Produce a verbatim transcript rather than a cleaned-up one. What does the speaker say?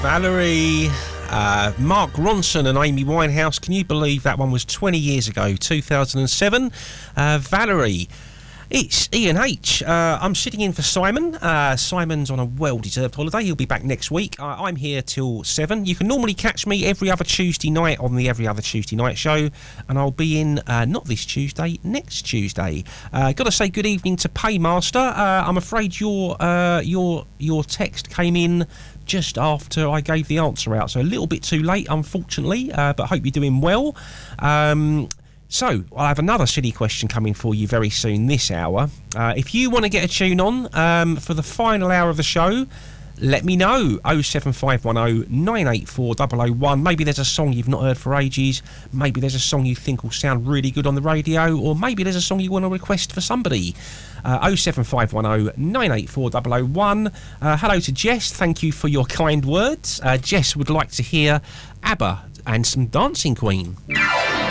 Valerie, uh, Mark Ronson and Amy Winehouse. Can you believe that one was twenty years ago, two thousand seven? Uh, Valerie. It's Ian H. Uh, I'm sitting in for Simon. Uh, Simon's on a well-deserved holiday. He'll be back next week. Uh, I'm here till seven. You can normally catch me every other Tuesday night on the Every Other Tuesday Night show, and I'll be in uh, not this Tuesday, next Tuesday. Uh, got to say good evening to Paymaster. Uh, I'm afraid your uh, your your text came in just after I gave the answer out, so a little bit too late, unfortunately, uh, but hope you're doing well. Um, so, I'll have another silly question coming for you very soon this hour. Uh, if you want to get a tune on um, for the final hour of the show, let me know. oh seven five one oh nine eight four oh oh one. Maybe there's a song you've not heard for ages. Maybe there's a song you think will sound really good on the radio. Or maybe there's a song you want to request for somebody. Uh, oh seven five one oh nine eight four oh oh one. Uh, hello to Jess. Thank you for your kind words. Uh, Jess would like to hear ABBA and some Dancing Queen.